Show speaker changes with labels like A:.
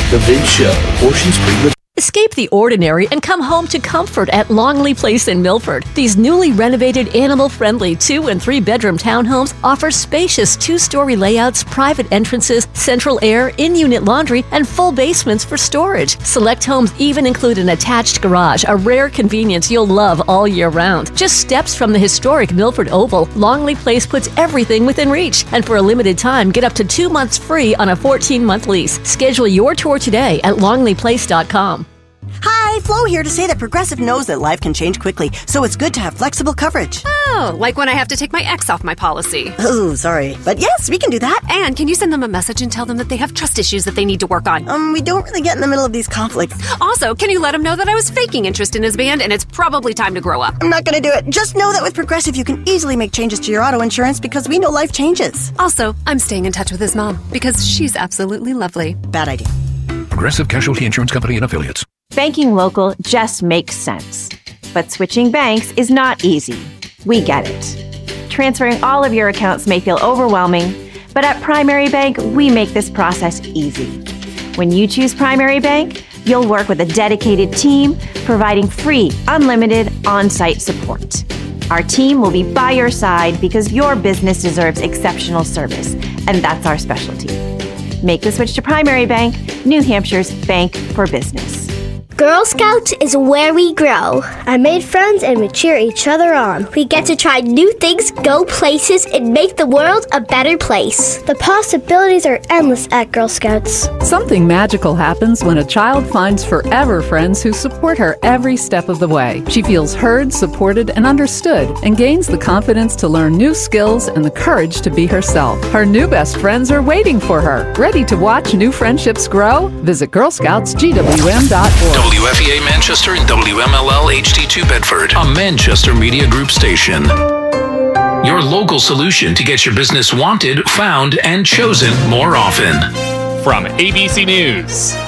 A: The Vince Show. Portions pre.
B: Escape the ordinary and come home to comfort at Longley Place in Milford. These newly renovated, animal-friendly 2- and 3-bedroom townhomes offer spacious 2-story layouts, private entrances, central air, in-unit laundry, and full basements for storage. Select homes even include an attached garage, a rare convenience you'll love all year round. Just steps from the historic Milford Oval, Longley Place puts everything within reach. And for a limited time, get up to 2 months free on a 14-month lease. Schedule your tour today at longleyplace.com.
C: Hi, Flo here to say that Progressive knows that life can change quickly, so it's good to have flexible coverage.
D: Oh, like when I have to take my ex off my policy.
C: Oh, sorry. But yes, we can do that.
D: And can you send them a message and tell them that they have trust issues that they need to work on?
C: We don't really get in the middle of these conflicts.
D: Also, can you let him know that I was faking interest in his band and it's probably time to grow up?
C: I'm not going to do it. Just know that with Progressive, you can easily make changes to your auto insurance because we know life changes.
D: Also, I'm staying in touch with his mom because she's absolutely lovely.
C: Bad idea.
E: Progressive Casualty Insurance Company and Affiliates.
F: Banking local just makes sense. But switching banks is not easy. We get it. Transferring all of your accounts may feel overwhelming, but at Primary Bank, we make this process easy. When you choose Primary Bank, you'll work with a dedicated team, providing free, unlimited, on-site support. Our team will be by your side because your business deserves exceptional service, and that's our specialty. Make the switch to Primary Bank, New Hampshire's bank for business.
G: Girl Scouts is where we grow. I made friends and we cheer each other on. We get to try new things, go places, and make the world a better place. The possibilities are endless at Girl Scouts.
H: Something magical happens when a child finds forever friends who support her every step of the way. She feels heard, supported, and understood, and gains the confidence to learn new skills and the courage to be herself. Her new best friends are waiting for her. Ready to watch new friendships grow? Visit girlscoutsgwm.org.
E: WFEA Manchester and WMLL HD2 Bedford, a Manchester Media Group station. Your local solution to get your business wanted, found, and chosen more often.
I: From ABC News,